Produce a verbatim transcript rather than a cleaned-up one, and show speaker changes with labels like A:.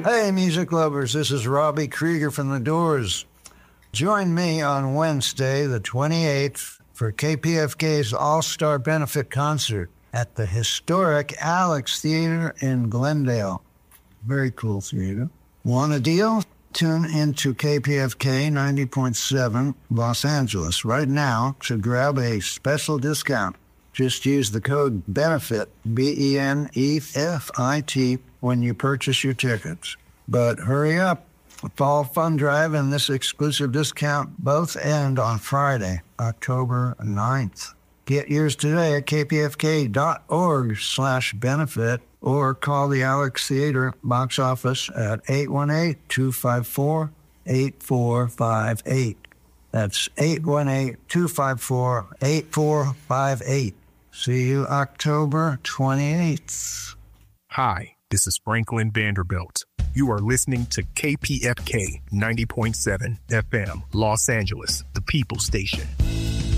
A: Hey, music lovers, this is Robbie Krieger from The Doors. Join me on Wednesday, the twenty-eighth, for K P F K's All-Star Benefit Concert at the historic Alex Theater in Glendale. Very cool theater. Want a deal? Tune into K P F K ninety point seven Los Angeles right now to grab a special discount. Just use the code BENEFIT, B E N E F I T, when you purchase your tickets. But hurry up. The Fall Fun Drive and this exclusive discount both end on Friday, October ninth. Get yours today at kpfk.org slash benefit or call the Alex Theater box office at eight one eight, two five four, eight four five eight. That's eight one eight, two five four, eight four five eight. See you October twenty-eighth.
B: Hi, this is Franklin Vanderbilt. You are listening to K P F K ninety point seven F M, Los Angeles, the People Station.